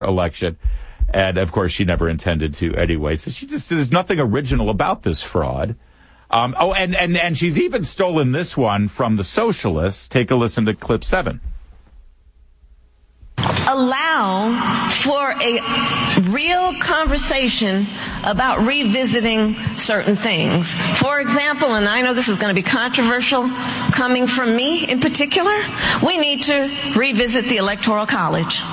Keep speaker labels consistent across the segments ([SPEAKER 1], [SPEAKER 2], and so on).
[SPEAKER 1] election. And, of course, she never intended to anyway. So there's nothing original about this fraud. And she's even stolen this one from the socialists. Take a listen to clip 7.
[SPEAKER 2] Allow for a real conversation about revisiting certain things. For example, and I know this is going to be controversial coming from me in particular, we need to revisit the Electoral College.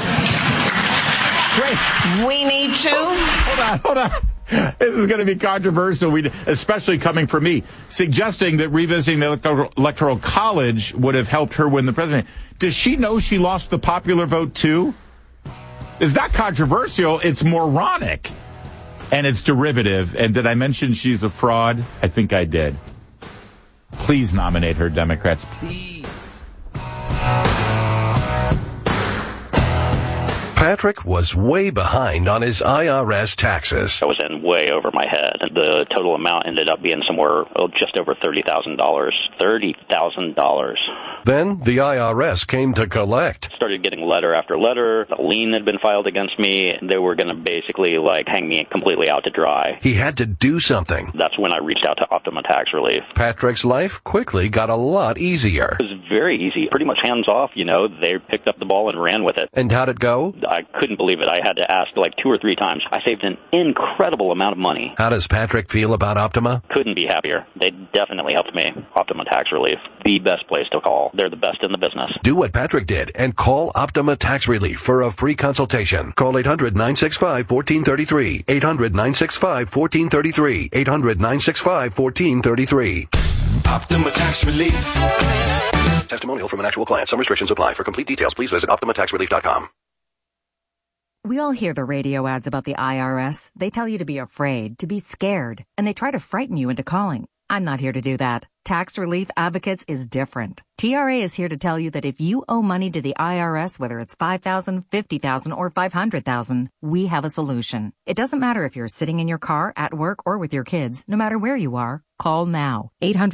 [SPEAKER 1] Great.
[SPEAKER 2] We need to.
[SPEAKER 1] Hold on. This is going to be controversial, especially coming from me, suggesting that revisiting the Electoral College would have helped her win the presidency. Does she know she lost the popular vote, too? It's not controversial. It's moronic. And it's derivative. And did I mention she's a fraud? I think I did. Please nominate her, Democrats. Please.
[SPEAKER 3] Patrick was way behind on his IRS taxes.
[SPEAKER 4] I was in way over my head. The total amount ended up being somewhere just over $30,000. $30,000.
[SPEAKER 3] Then the IRS came to collect.
[SPEAKER 4] Started getting letter after letter. A lien had been filed against me. They were going to basically hang me completely out to dry.
[SPEAKER 3] He had to do something.
[SPEAKER 4] That's when I reached out to Optima Tax Relief.
[SPEAKER 3] Patrick's life quickly got a lot easier.
[SPEAKER 4] It was very easy. Pretty much hands off, They picked up the ball and ran with it.
[SPEAKER 3] And how'd it go?
[SPEAKER 4] I couldn't believe it. I had to ask 2 or 3 times. I saved an incredible amount of money.
[SPEAKER 3] How does Patrick feel about Optima?
[SPEAKER 4] Couldn't be happier. They definitely helped me. Optima Tax Relief. The best place to call. They're the best in the business.
[SPEAKER 3] Do what Patrick did and call Optima Tax Relief for a free consultation. Call 800-965-1433. 800-965-1433. 800-965-1433.
[SPEAKER 5] Optima Tax Relief.
[SPEAKER 3] Testimonial from an actual client. Some restrictions apply. For complete details, please visit OptimaTaxRelief.com.
[SPEAKER 6] We all hear the radio ads about the IRS. They tell you to be afraid, to be scared, and they try to frighten you into calling. I'm not here to do that. Tax Relief Advocates is different. TRA is here to tell you that if you owe money to the IRS, whether it's $5,000, $50,000, or $500,000, we have a solution. It doesn't matter if you're sitting in your car, at work, or with your kids. No matter where you are, call now.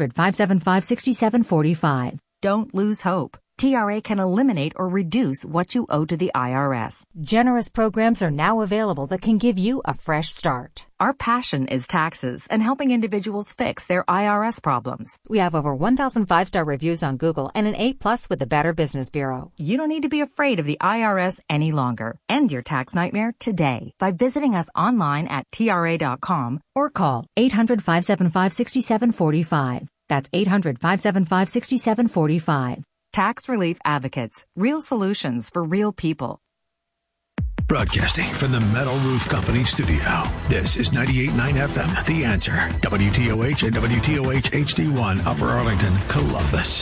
[SPEAKER 6] 800-575-6745. Don't lose hope. TRA can eliminate or reduce what you owe to the IRS.
[SPEAKER 7] Generous programs are now available that can give you a fresh start.
[SPEAKER 6] Our passion is taxes and helping individuals fix their IRS problems.
[SPEAKER 7] We have over 1,000 5-star reviews on Google and an A+ with the Better Business Bureau.
[SPEAKER 6] You don't need to be afraid of the IRS any longer. End your tax nightmare today by visiting us online at TRA.com or call 800-575-6745. That's 800-575-6745. Tax Relief Advocates. Real solutions for real people.
[SPEAKER 5] Broadcasting from the Metal Roof Company studio. This is 98.9 FM, The Answer. WTOH and WTOH HD1, Upper Arlington, Columbus.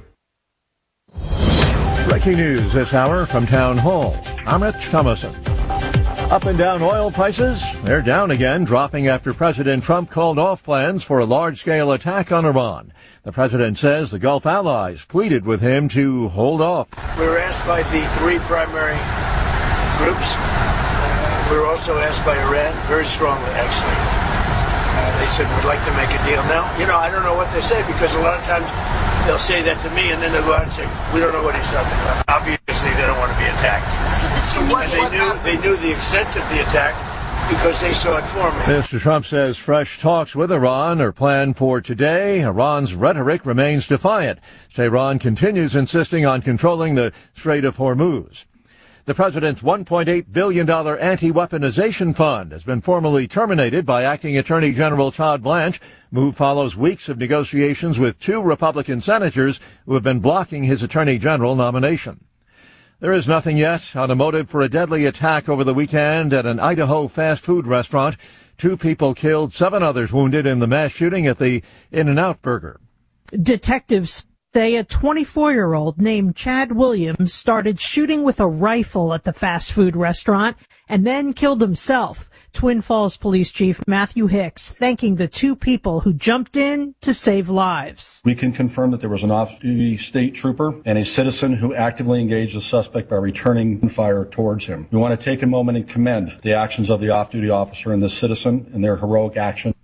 [SPEAKER 8] Breaking news this hour from Town Hall. I'm Rich Thomason. Up and down oil prices. They're down again, dropping after President Trump called off plans for a large-scale attack on Iran. The president says the Gulf allies pleaded with him to hold off.
[SPEAKER 9] We were asked by the 3 primary groups. We were also asked by Iran, very strongly, actually. They said, we'd like to make a deal. Now, I don't know what they say, because a lot of times they'll say that to me, and then they'll go out and say, we don't know what he's talking about. Obviously, they don't want to be attacked. And they knew the extent of the attack because they saw it forming.
[SPEAKER 8] Mr. Trump says fresh talks with Iran are planned for today. Iran's rhetoric remains defiant. Tehran continues insisting on controlling the Strait of Hormuz. The president's $1.8 billion anti-weaponization fund has been formally terminated by Acting Attorney General Todd Blanche. Move follows weeks of negotiations with 2 Republican senators who have been blocking his attorney general nomination. There is nothing yet on a motive for a deadly attack over the weekend at an Idaho fast food restaurant. 2 people killed, 7 others wounded in the mass shooting at the In-N-Out Burger.
[SPEAKER 10] Detectives say a 24-year-old named Chad Williams started shooting with a rifle at the fast food restaurant and then killed himself. Twin Falls Police Chief Matthew Hicks thanking the 2 people who jumped in to save lives.
[SPEAKER 11] We can confirm that there was an off-duty state trooper and a citizen who actively engaged the suspect by returning fire towards him. We want to take a moment and commend the actions of the off-duty officer and the citizen in their heroic action.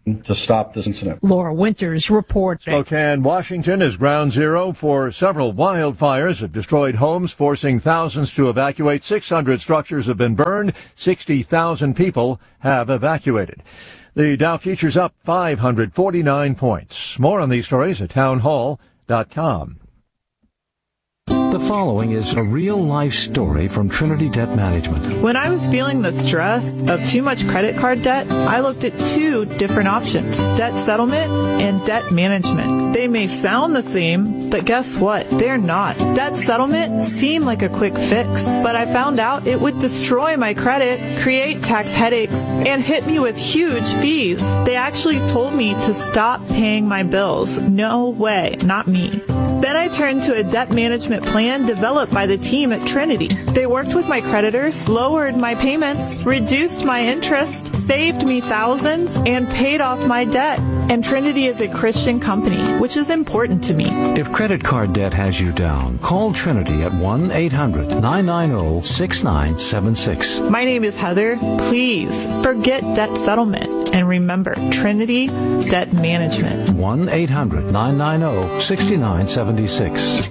[SPEAKER 11] to stop this incident.
[SPEAKER 10] Laura Winters reports.
[SPEAKER 8] Spokane, Washington is ground zero for several wildfires that destroyed homes, forcing thousands to evacuate. 600 structures have been burned. 60,000 people have evacuated. The Dow Futures up 549 points. More on these stories at townhall.com.
[SPEAKER 12] The following is a real-life story from Trinity Debt Management.
[SPEAKER 13] When I was feeling the stress of too much credit card debt, I looked at two different options, debt settlement and debt management. They may sound the same, but guess what? They're not. Debt settlement seemed like a quick fix, but I found out it would destroy my credit, create tax headaches, and hit me with huge fees. They actually told me to stop paying my bills. No way, not me. Then I turned to a debt management plan developed by the team at Trinity. They worked with my creditors, lowered my payments, reduced my interest, saved me thousands, and paid off my debt. And Trinity is a Christian company, which is important to me.
[SPEAKER 12] If credit card debt has you down, call Trinity at 1-800-990-6976.
[SPEAKER 13] My name is Heather. Please forget debt settlement. And remember, Trinity Debt Management.
[SPEAKER 12] 1-800-990-6976.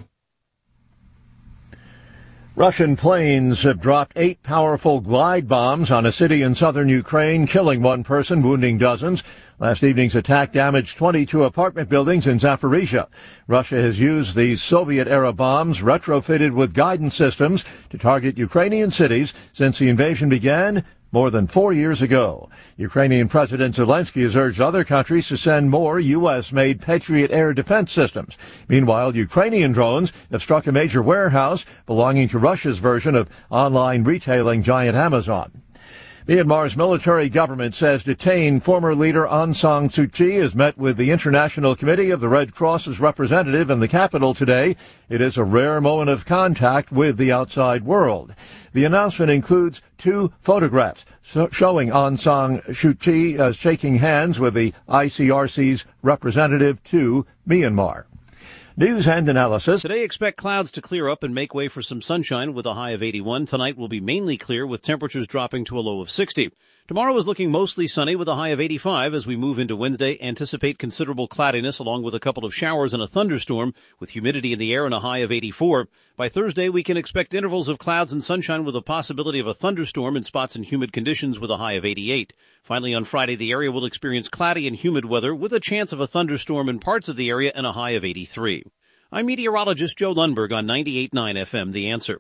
[SPEAKER 8] Russian planes have dropped 8 powerful glide bombs on a city in southern Ukraine, killing one person, wounding dozens. Last evening's attack damaged 22 apartment buildings in Zaporizhia. Russia has used these Soviet-era bombs, retrofitted with guidance systems, to target Ukrainian cities since the invasion began more than 4 years ago. Ukrainian President Zelensky has urged other countries to send more U.S.-made Patriot air defense systems. Meanwhile, Ukrainian drones have struck a major warehouse belonging to Russia's version of online retailing giant Amazon. Myanmar's military government says detained former leader Aung San Suu Kyi has met with the International Committee of the Red Cross's representative in the capital today. It is a rare moment of contact with the outside world. The announcement includes 2 photographs showing Aung San Suu Kyi shaking hands with the ICRC's representative to Myanmar. News and analysis.
[SPEAKER 14] Today, expect clouds to clear up and make way for some sunshine with a high of 81. Tonight will be mainly clear with temperatures dropping to a low of 60. Tomorrow is looking mostly sunny with a high of 85. As we move into Wednesday, anticipate considerable cloudiness along with a couple of showers and a thunderstorm with humidity in the air and a high of 84. By Thursday, we can expect intervals of clouds and sunshine with a possibility of a thunderstorm in spots and humid conditions with a high of 88. Finally, on Friday, the area will experience cloudy and humid weather with a chance of a thunderstorm in parts of the area and a high of 83. I'm meteorologist Joe Lundberg on 98.9 FM, The Answer.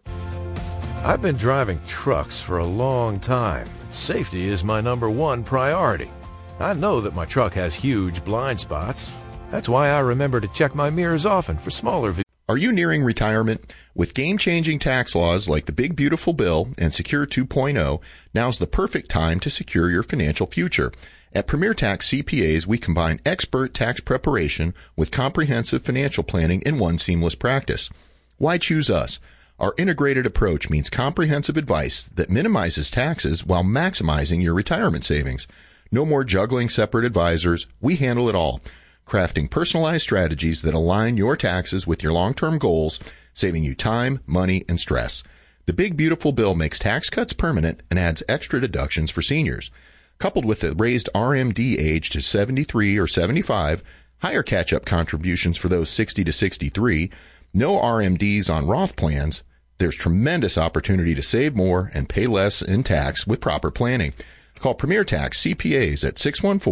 [SPEAKER 15] I've been driving trucks for a long time. Safety is my number one priority. I know that my truck has huge blind spots. That's why I remember to check my mirrors often for smaller vehicles.
[SPEAKER 16] Are you nearing retirement? With game-changing tax laws like the Big Beautiful Bill and Secure 2.0, now's the perfect time to secure your financial future. At Premier Tax CPAs, we combine expert tax preparation with comprehensive financial planning in one seamless practice. Why choose us? Our integrated approach means comprehensive advice that minimizes taxes while maximizing your retirement savings. No more juggling separate advisors. We handle it all, crafting personalized strategies that align your taxes with your long-term goals, saving you time, money, and stress. The Big Beautiful Bill makes tax cuts permanent and adds extra deductions for seniors. Coupled with the raised RMD age to 73 or 75, higher catch-up contributions for those 60 to 63, no RMDs on Roth plans, there's tremendous opportunity to save more and pay less in tax with proper planning. Call Premier Tax CPAs at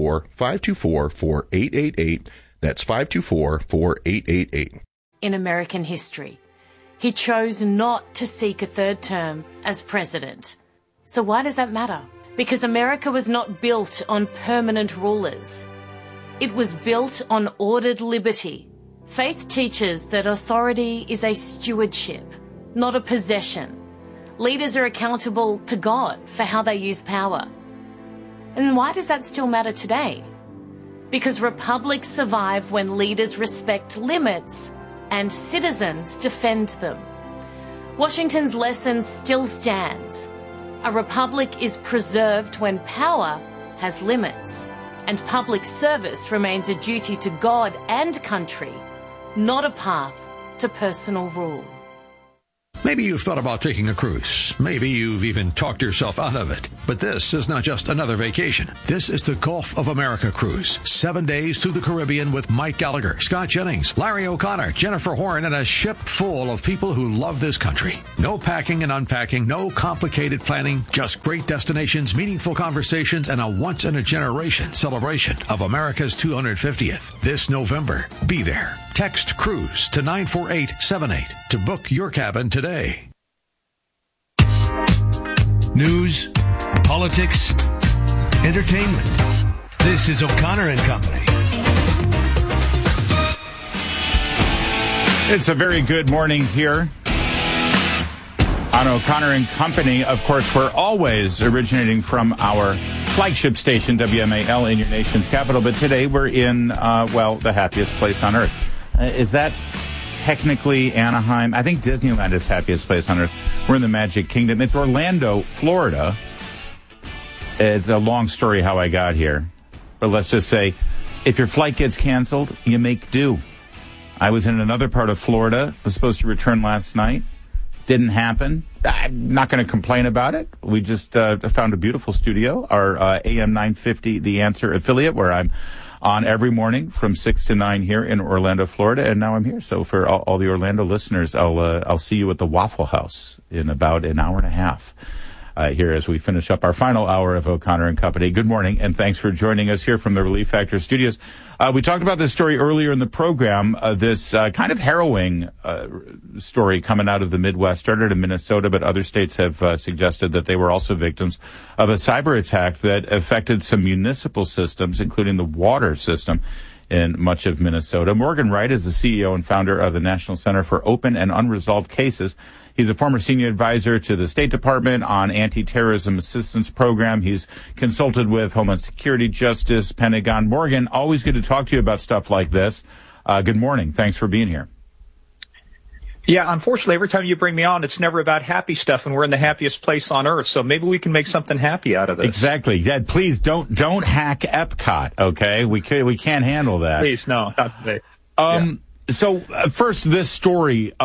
[SPEAKER 16] 614-524-4888. That's 524-4888.
[SPEAKER 17] In American history, he chose not to seek a third term as president. So why does that matter? Because America was not built on permanent rulers. It was built on ordered liberty. Faith teaches that authority is a stewardship, not a possession. Leaders are accountable to God for how they use power. And why does that still matter today? Because republics survive when leaders respect limits and citizens defend them. Washington's lesson still stands. A republic is preserved when power has limits, and public service remains a duty to God and country, not a path to personal rule.
[SPEAKER 5] Maybe you've thought about taking a cruise. Maybe you've even talked yourself out of it. But this is not just another vacation. This is the Gulf of America cruise. 7 days through the Caribbean with Mike Gallagher, Scott Jennings, Larry O'Connor, Jennifer Horn, and a ship full of people who love this country. No packing and unpacking, no complicated planning, just great destinations, meaningful conversations, and a once-in-a-generation celebration of America's 250th. This November, be there. Text CRUISE to 94878 to book your cabin today. News, politics, entertainment. This is O'Connor and Company.
[SPEAKER 1] It's a very good morning here on O'Connor and Company. Of course, we're always originating from our flagship station, WMAL, in your nation's capital. But today we're in, the happiest place on earth. Is that technically Anaheim? I think Disneyland is happiest place on earth. We're in the Magic Kingdom. It's Orlando, Florida. It's a long story how I got here. But let's just say, if your flight gets canceled, you make do. I was in another part of Florida. Was supposed to return last night. Didn't happen. I'm not going to complain about it. We just found a beautiful studio, our AM 950 The Answer affiliate, where I'm on every morning from 6 to 9 here in Orlando, Florida, and now I'm here. So for all the Orlando listeners, I'll see you at the Waffle House in about an hour and a half here as we finish up our final hour of O'Connor and Company. Good morning, and thanks for joining us here from the Relief Factor studios. We talked about this story earlier in the program, this kind of harrowing story coming out of the Midwest. Started in Minnesota, but other states have suggested that they were also victims of a cyber attack that affected some municipal systems, including the water system in much of Minnesota. Morgan Wright is the CEO and founder of the National Center for Open and Unresolved Cases. He's a former senior advisor to the State Department on anti-terrorism assistance program. He's consulted with Homeland Security, Justice, Pentagon. Morgan, always good to talk to you about stuff like this. Good morning. Thanks for being here.
[SPEAKER 18] Yeah, unfortunately, every time you bring me on, it's never about happy stuff, and we're in the happiest place on earth. So maybe we can make something happy out of this.
[SPEAKER 1] Exactly. Dad, please don't hack Epcot. Okay, we can't handle that.
[SPEAKER 18] Please, no, not today.
[SPEAKER 1] So first, this story,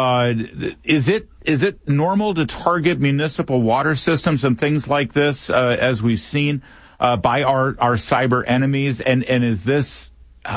[SPEAKER 1] is it normal to target municipal water systems and things like this, as we've seen, by our cyber enemies? And is this,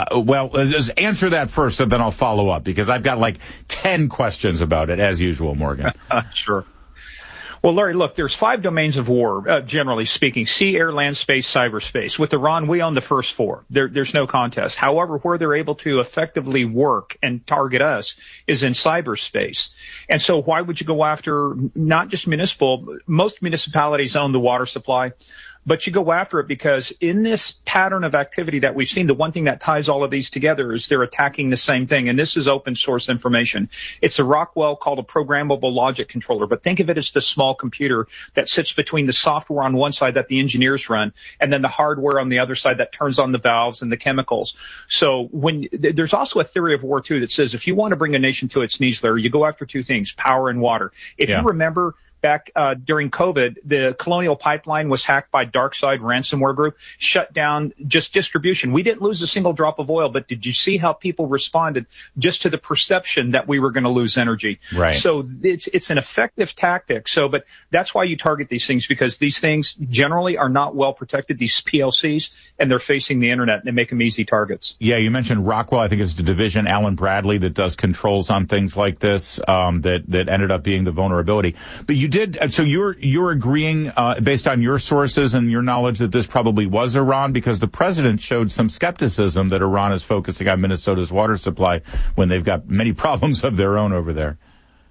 [SPEAKER 1] just answer that first and then I'll follow up because I've got like 10 questions about it as usual, Morgan.
[SPEAKER 18] Sure. Well, Larry, look, there's 5 domains of war, generally speaking: sea, air, land, space, cyberspace. With Iran, we own the first 4. There's no contest. However, where they're able to effectively work and target us is in cyberspace. And so why would you go after not just municipal? Most municipalities own the water supply. But you go after it because in this pattern of activity that we've seen, the one thing that ties all of these together is they're attacking the same thing. And this is open source information. It's a Rockwell called a programmable logic controller. But think of it as the small computer that sits between the software on one side that the engineers run and then the hardware on the other side that turns on the valves and the chemicals. So there's also a theory of war, too, that says if you want to bring a nation to its knees, Larry, you go after 2 things: power and water. If you remember, back during COVID, the Colonial Pipeline was hacked by DarkSide ransomware group, shut down just distribution. We didn't lose a single drop of oil, but did you see how people responded just to the perception that we were going to lose energy?
[SPEAKER 1] Right.
[SPEAKER 18] So it's an effective tactic. But that's why you target these things, because these things generally are not well protected, these PLCs, and they're facing the internet and they make them easy targets.
[SPEAKER 1] Yeah, you mentioned Rockwell. I think it's the division, Alan Bradley, that does controls on things like this, that ended up being the vulnerability. But so you're agreeing, based on your sources and your knowledge, that this probably was Iran, because the president showed some skepticism that Iran is focusing on Minnesota's water supply when they've got many problems of their own over there.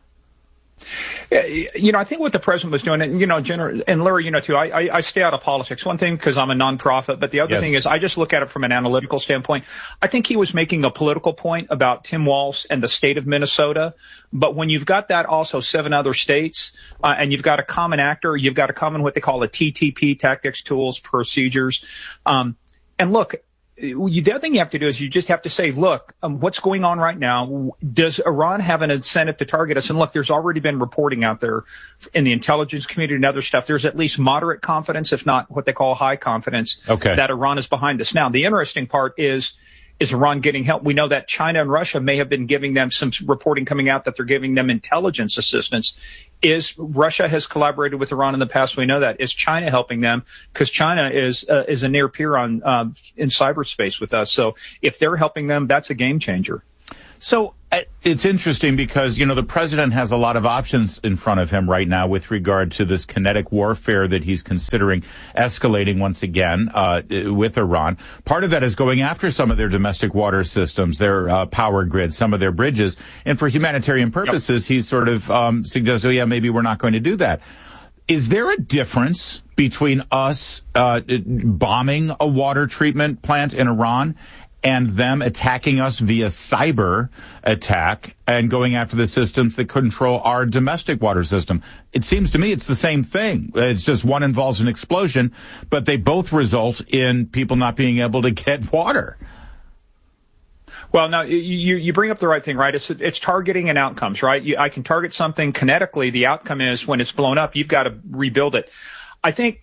[SPEAKER 18] I think what the president was doing, and and Larry, too, I stay out of politics. One thing, because I'm a nonprofit, but the other thing is I just look at it from an analytical standpoint. I think he was making a political point about Tim Walz and the state of Minnesota. But when you've got that also 7 other states, and you've got a common actor, you've got a common what they call a TTP, tactics, tools, procedures. And look, the other thing you have to do is you just have to say, look, what's going on right now? Does Iran have an incentive to target us? And look, there's already been reporting out there in the intelligence community and other stuff. There's at least moderate confidence, if not what they call high confidence, that Iran is behind this. Now, the interesting part is Is Iran getting help? We know that China and Russia may have been giving them some reporting coming out that they're giving them intelligence assistance. Is Russia has collaborated with Iran in the past? We know that. Is China helping them? Because China is a near peer in cyberspace with us. So if they're helping them, that's a game changer.
[SPEAKER 1] So it's interesting because, the president has a lot of options in front of him right now with regard to this kinetic warfare that he's considering escalating once again with Iran. Part of that is going after some of their domestic water systems, their power grid, some of their bridges. And for humanitarian purposes, he's sort of suggested, maybe we're not going to do that. Is there a difference between us bombing a water treatment plant in Iran and them attacking us via cyber attack and going after the systems that control our domestic water system? It seems to me it's the same thing. It's just one involves an explosion, but they both result in people not being able to get water.
[SPEAKER 18] Well, now you bring up the right thing, right? It's targeting and outcomes, right? I can target something kinetically. The outcome is when it's blown up, you've got to rebuild it. I think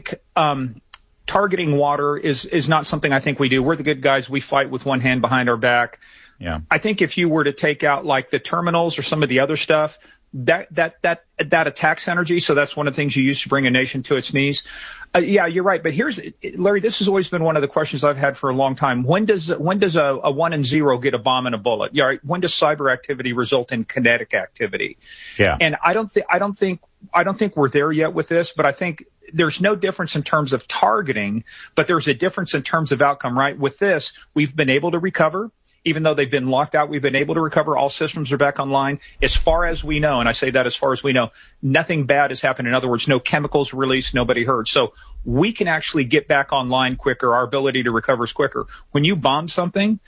[SPEAKER 18] targeting water is not something I think we do. We're the good guys. We fight with one hand behind our back.
[SPEAKER 1] Yeah.
[SPEAKER 18] I think if you were to take out like the terminals or some of the other stuff, that attacks energy. So that's one of the things you use to bring a nation to its knees. Yeah, you're right. But Larry, this has always been one of the questions I've had for a long time. When does a 1 and 0 get a bomb and a bullet? Yeah. Right? When does cyber activity result in kinetic activity?
[SPEAKER 1] Yeah.
[SPEAKER 18] And I don't think we're there yet with this, but I think there's no difference in terms of targeting, but there's a difference in terms of outcome, right? With this, we've been able to recover. Even though they've been locked out, we've been able to recover. All systems are back online. As far as we know, and I say that as far as we know, nothing bad has happened. In other words, no chemicals released, nobody hurt. So we can actually get back online quicker. Our ability to recover is quicker. When you bomb something,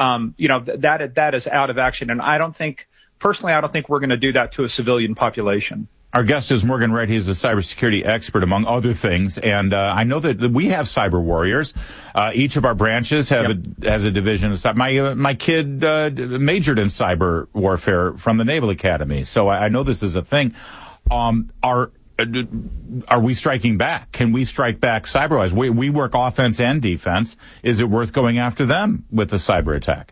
[SPEAKER 18] that is out of action. And I don't think we're going to do that to a civilian population.
[SPEAKER 1] Our guest is Morgan Wright. He's a cybersecurity expert, among other things. And I know that we have cyber warriors. Each of our branches has a division of cyber. My kid majored in cyber warfare from the Naval Academy, so I know this is a thing. Are we striking back? Can we strike back cyber-wise? We work offense and defense. Is it worth going after them with a cyber attack?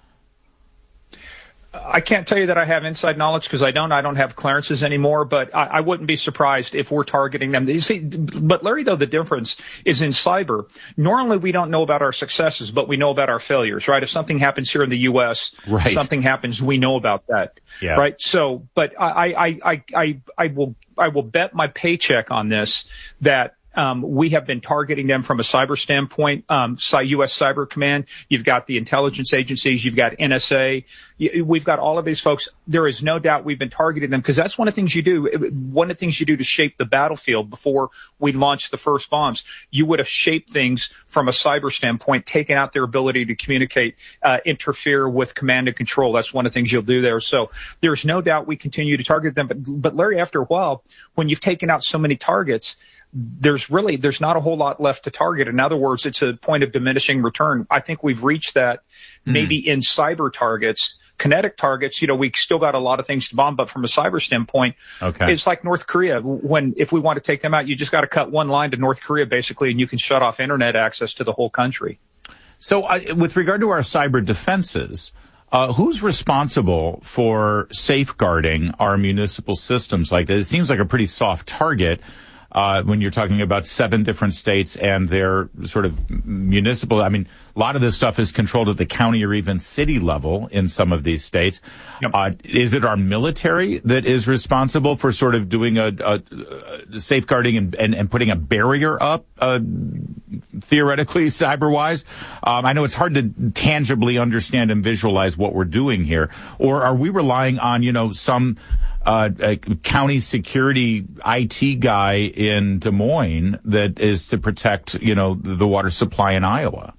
[SPEAKER 18] I can't tell you that I have inside knowledge because I don't have clearances anymore, but I wouldn't be surprised if we're targeting them. You see, but Larry, though, the difference is in cyber. Normally, we don't know about our successes, but we know about our failures, right? If something happens here in the U.S., something happens, we know about that, right? So, but I will bet my paycheck on this that we have been targeting them from a cyber standpoint. U.S. Cyber Command, you've got the intelligence agencies, you've got NSA, we've got all of these folks. There is no doubt we've been targeting them because that's one of the things you do. One of the things you do to shape the battlefield before we launched the first bombs, you would have shaped things from a cyber standpoint, taken out their ability to communicate, interfere with command and control. That's one of the things you'll do there. So there's no doubt we continue to target them. But Larry, after a while, when you've taken out so many targets, there's not a whole lot left to target. In other words, it's a point of diminishing return. I think we've reached that maybe in cyber targets. Kinetic targets, we still got a lot of things to bomb, but from a cyber standpoint, it's like North Korea. If we want to take them out, you just got to cut one line to North Korea, basically, and you can shut off internet access to the whole country.
[SPEAKER 1] So with regard to our cyber defenses, who's responsible for safeguarding our municipal systems like that? It seems like a pretty soft target. When you're talking about 7 different states and their sort of municipal, a lot of this stuff is controlled at the county or even city level in some of these states. Is it our military that is responsible for sort of doing a safeguarding and putting a barrier up, theoretically, cyber-wise? I know it's hard to tangibly understand and visualize what we're doing here. Or are we relying on, some a county security IT guy in Des Moines that is to protect, the water supply in Iowa?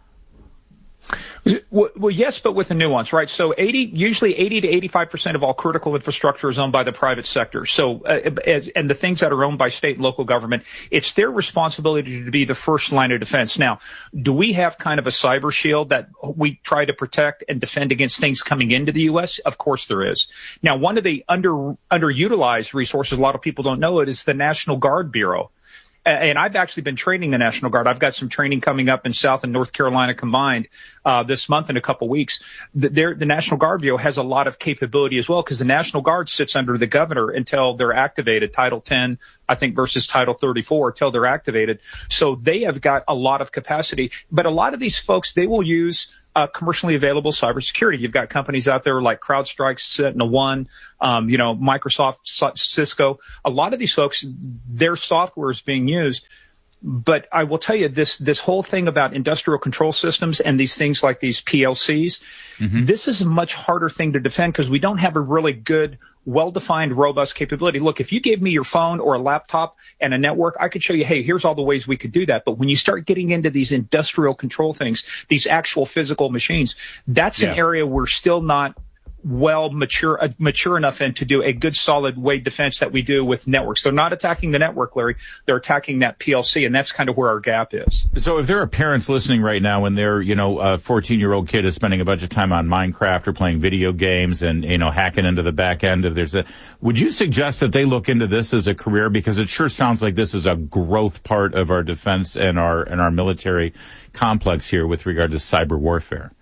[SPEAKER 18] Well, yes, but with a nuance, right? So usually 80 to 85% of all critical infrastructure is owned by the private sector. So, and the things that are owned by state and local government, it's their responsibility to be the first line of defense. Now, do we have kind of a cyber shield that we try to protect and defend against things coming into the U.S.? Of course there is. Now, one of the underutilized resources, a lot of people don't know it, is the National Guard Bureau. And I've actually been training the National Guard. I've got some training coming up in South and North Carolina combined this month in a couple weeks. The National Guard Bureau has a lot of capability as well, because the National Guard sits under the governor until they're activated, Title 10, I think, versus Title 34, until they're activated. So they have got a lot of capacity. But a lot of these folks, they will use commercially available cybersecurity. You've got companies out there like CrowdStrike, SentinelOne, Microsoft, Cisco. A lot of these folks, their software is being used. But I will tell you this whole thing about industrial control systems and these things like these PLCs, this is a much harder thing to defend because we don't have a really good, well-defined, robust capability. Look, if you gave me your phone or a laptop and a network, I could show you, hey, here's all the ways we could do that. But when you start getting into these industrial control things, these actual physical machines, that's an area we're still not mature enough in to do a good solid weight defense that we do with networks. They're not attacking the network, Larry. They're attacking that PLC, and that's kind of where our gap is.
[SPEAKER 1] So if there are parents listening right now and their, a 14-year-old kid is spending a bunch of time on Minecraft or playing video games and, hacking into the back end of would you suggest that they look into this as a career? Because it sure sounds like this is a growth part of our defense and our military complex here with regard to cyber warfare.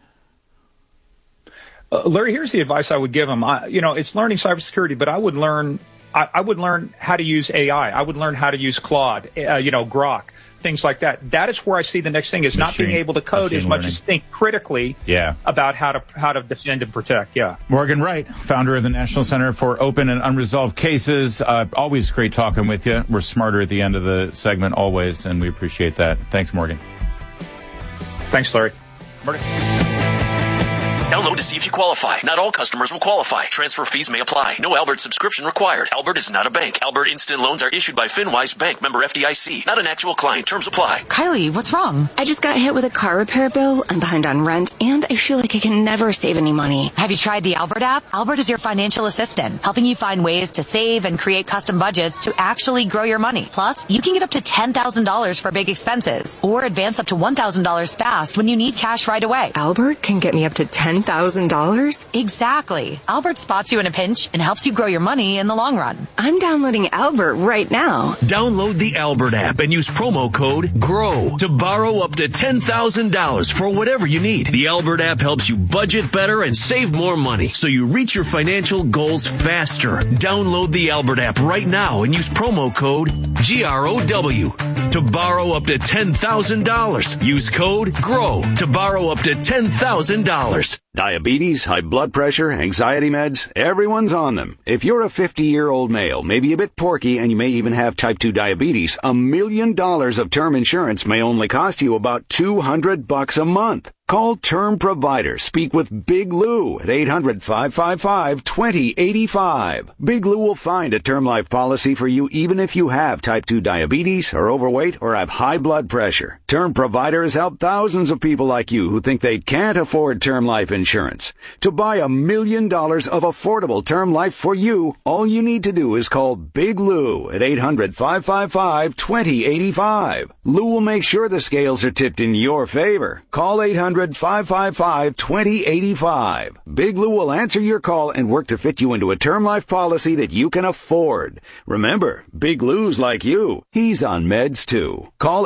[SPEAKER 18] Larry, here's the advice I would give them. It's learning cybersecurity, but I would learn how to use AI. I would learn how to use Claude, Grok, things like that. That is where I see the next thing is not being able to code as much as think critically about how to defend and protect. Yeah.
[SPEAKER 1] Morgan Wright, founder of the National Center for Open and Unresolved Cases. Always great talking with you. We're smarter at the end of the segment always, and we appreciate that. Thanks, Morgan.
[SPEAKER 18] Thanks, Larry.
[SPEAKER 1] Morgan.
[SPEAKER 19] Download to see if you qualify. Not all customers will qualify. Transfer fees may apply. No Albert subscription required. Albert is not a bank. Albert Instant Loans are issued by FinWise Bank, member FDIC. Not an actual client. Terms apply.
[SPEAKER 20] Kylie, what's wrong? I just got hit with a car repair bill. I'm behind on rent, and I feel like I can never save any money.
[SPEAKER 21] Have you tried the Albert app? Albert is your financial assistant, helping you find ways to save and create custom budgets to actually grow your money. Plus, you can get up to $10,000 for big expenses, or advance up to $1,000 fast when you need cash right away.
[SPEAKER 20] Albert can get me up to $10,000?
[SPEAKER 21] Exactly. Albert spots you in a pinch and helps you grow your money in the long run.
[SPEAKER 20] I'm downloading Albert right now.
[SPEAKER 19] Download the Albert app and use promo code GROW to borrow up to $10,000 for whatever you need. The Albert app helps you budget better and save more money so you reach your financial goals faster. Download the Albert app right now and use promo code GROW to borrow up to $10,000. Use code GROW to borrow up to $10,000.
[SPEAKER 22] Diabetes, high blood pressure, anxiety meds, everyone's on them. If you're a 50-year-old male, maybe a bit porky, and you may even have type 2 diabetes, $1 million of term insurance may only cost you about $200 a month. Call Term Provider. Speak with Big Lou at 800-555-2085. Big Lou will find a term life policy for you even if you have type 2 diabetes, are overweight, or have high blood pressure. Term Provider has helped thousands of people like you who think they can't afford term life insurance. To buy $1 million of affordable term life for you, all you need to do is call Big Lou at 800-555-2085. Lou will make sure the scales are tipped in your favor. Call 800-555-2085. Big Lou will answer your call and work to fit you into a term life policy that you can afford. Remember, Big Lou's like you. He's on meds too. Call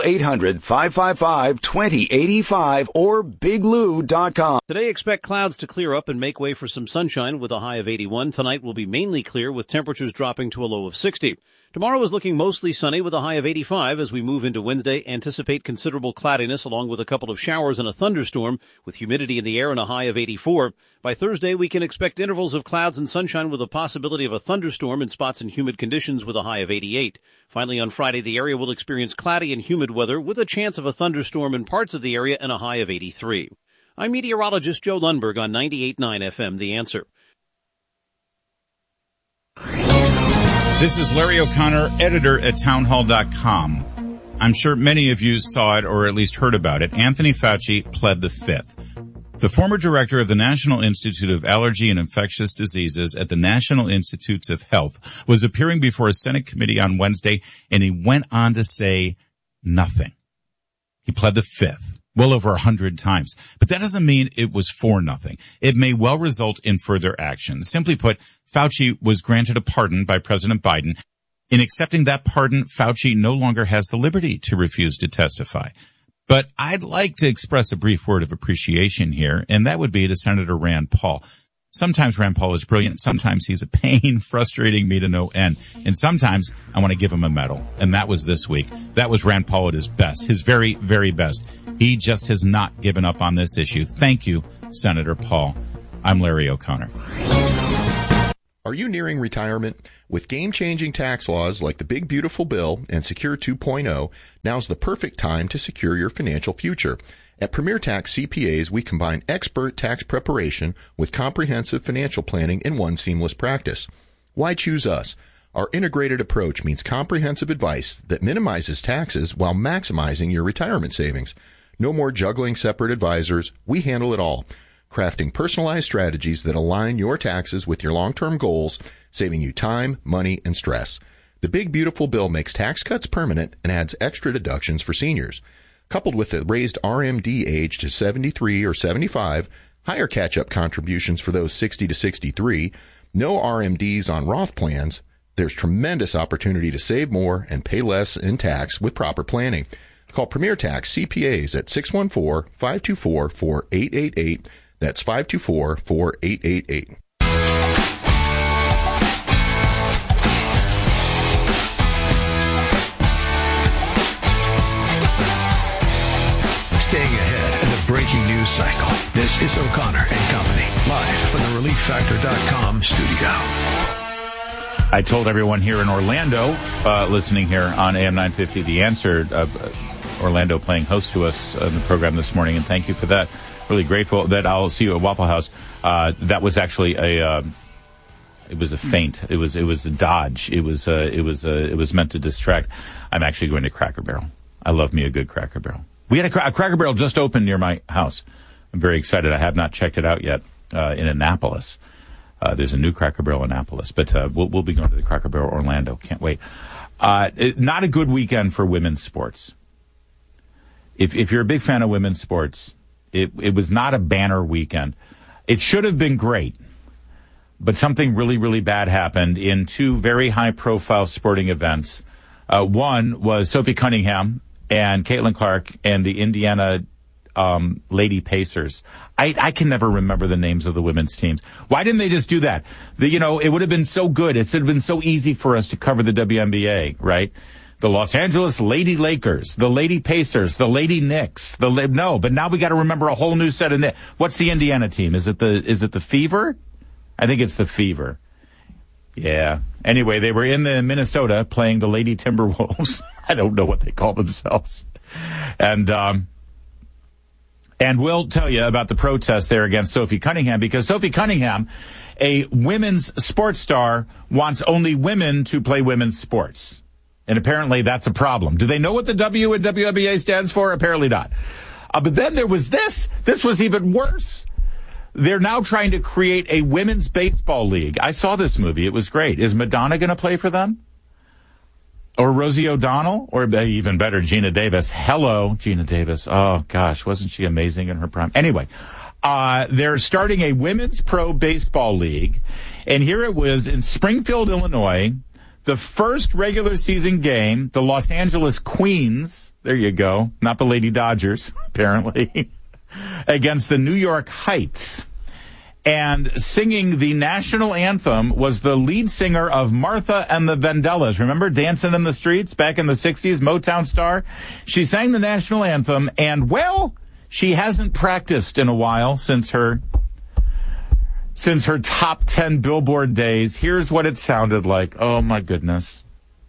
[SPEAKER 22] 800-555-2085 or biglou.com.
[SPEAKER 14] Today, expect clouds to clear up and make way for some sunshine with a high of 81. Tonight will be mainly clear with temperatures dropping to a low of 60. Tomorrow is looking mostly sunny with a high of 85. As we move into Wednesday, anticipate considerable cloudiness along with a couple of showers and a thunderstorm with humidity in the air and a high of 84. By Thursday, we can expect intervals of clouds and sunshine with a possibility of a thunderstorm in spots and humid conditions with a high of 88. Finally, on Friday, the area will experience cloudy and humid weather with a chance of a thunderstorm in parts of the area and a high of 83. I'm meteorologist Joe Lundberg on 98.9 FM, The Answer.
[SPEAKER 1] This is Larry O'Connor, editor at townhall.com. I'm sure many of you saw it or at least heard about it. Anthony Fauci pled the fifth. The former director of the National Institute of Allergy and Infectious Diseases at the National Institutes of Health was appearing before a Senate committee on Wednesday, and he went on to say nothing. He pled the fifth. Well over 100 times. But that doesn't mean it was for nothing. It may well result in further action. Simply put, Fauci was granted a pardon by President Biden,
[SPEAKER 2] In accepting that pardon, Fauci no longer has the liberty to refuse to testify. But I'd like to express a brief word of appreciation here, and that would be to Senator Rand Paul. Sometimes Rand Paul is brilliant. Sometimes he's a pain, frustrating me to no end. And sometimes I want to give him a medal. And that was this week. That was Rand Paul at his best, his very, very best. He just has not given up on this issue. Thank you, Senator Paul. I'm Larry O'Connor.
[SPEAKER 16] Are you nearing retirement? With game-changing tax laws like the Big Beautiful Bill and Secure 2.0, now's the perfect time to secure your financial future. At Premier Tax CPAs, we combine expert tax preparation with comprehensive financial planning in one seamless practice. Why choose us? Our integrated approach means comprehensive advice that minimizes taxes while maximizing your retirement savings. No more juggling separate advisors. We handle it all, crafting personalized strategies that align your taxes with your long-term goals, saving you time, money, and stress. The Big Beautiful Bill makes tax cuts permanent and adds extra deductions for seniors. Coupled with the raised RMD age to 73 or 75, higher catch-up contributions for those 60 to 63, no RMDs on Roth plans, there's tremendous opportunity to save more and pay less in tax with proper planning. Call Premier Tax CPAs at 614-524-4888. That's 524-4888.
[SPEAKER 5] Staying ahead in the breaking news cycle. This is O'Connor and Company, live from the ReliefFactor.com studio.
[SPEAKER 1] I told everyone here in Orlando, listening here on AM 950, The Answer, Orlando playing host to us in the program this morning, and thank you for that. Really grateful that I'll see you at Waffle House. That was actually it was a feint. It was a dodge. It was meant to distract. I'm actually going to Cracker Barrel. I love me a good Cracker Barrel. We had a Cracker Barrel just opened near my house. I'm very excited. I have not checked it out yet in Annapolis. There's a new Cracker Barrel in Annapolis, but we'll be going to the Cracker Barrel Orlando. Can't wait. Not a good weekend for women's sports. If you're a big fan of women's sports, it was not a banner weekend. It should have been great, but something really, really bad happened in two very high-profile sporting events. One was Sophie Cunningham and Caitlin Clark and the Indiana Lady Pacers. I can never remember the names of the women's teams. Why didn't they just do that? It would have been so good. It would have been so easy for us to cover the WNBA, right? The Los Angeles Lady Lakers, the Lady Pacers, the Lady Knicks. But now we got to remember a whole new set of What's the Indiana team? Is it the Fever? I think it's the Fever. Yeah. Anyway, they were in the Minnesota playing the Lady Timberwolves. I don't know what they call themselves. And we'll tell you about the protest there against Sophie Cunningham, because Sophie Cunningham, a women's sports star, wants only women to play women's sports. And apparently that's a problem. Do they know what the W in WNBA stands for? Apparently not. But then there was this. This was even worse. They're now trying to create a women's baseball league. I saw this movie. It was great. Is Madonna going to play for them? Or Rosie O'Donnell? Or even better, Gina Davis. Hello, Gina Davis. Oh, gosh, wasn't she amazing in her prime? Anyway, they're starting a women's pro baseball league. And here it was in Springfield, Illinois. The first regular season game, the Los Angeles Queens, there you go, not the Lady Dodgers, apparently, against the New York Heights. And singing the national anthem was the lead singer of Martha and the Vandellas. Remember Dancing in the Streets back in the 60s, Motown star? She sang the national anthem, and, well, she hasn't practiced in a while since her top 10 Billboard days. Here's what it sounded like. Oh, my goodness.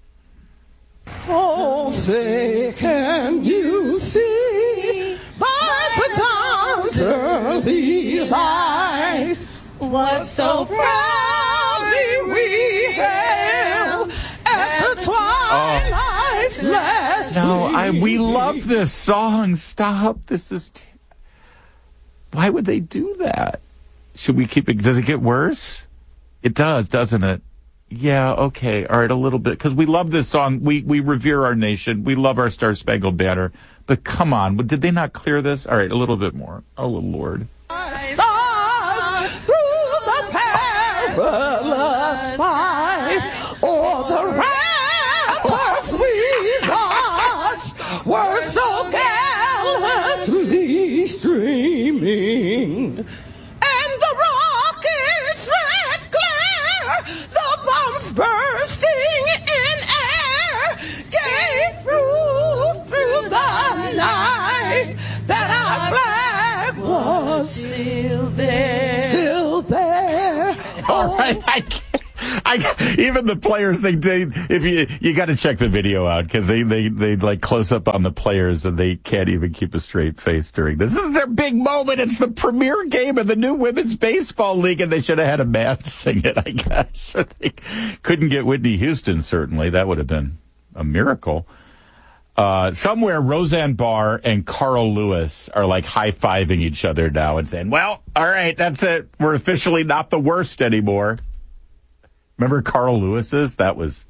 [SPEAKER 4] Oh, say, can you see by the dawn's early light what so proudly we hailed at the twilight's last
[SPEAKER 1] we love this song. Stop. This is... Why would they do that? Should we keep it? Does it get worse? It does, doesn't it? Yeah, okay. All right, a little bit. Because we love this song. We revere our nation. We love our Star Spangled Banner. But come on. Did they not clear this? All right, a little bit more. Oh, Lord.
[SPEAKER 4] Stars through the perilous fight, o'er the we lost were so gallantly streaming. And the rocket's red glare, the bombs bursting in air, gave proof through the night that our flag was still there. Still there.
[SPEAKER 1] All right, even the players, if you got to check the video out because they like close up on the players and they can't even keep a straight face during this. This is their big moment. It's the premier game of the new women's baseball league, and they should have had a man sing it, I guess. Or they couldn't get Whitney Houston. Certainly, that would have been a miracle. Somewhere Roseanne Barr and Carl Lewis are like high-fiving each other now and saying, well, all right, that's it. We're officially not the worst anymore. Remember Carl Lewis's? That was,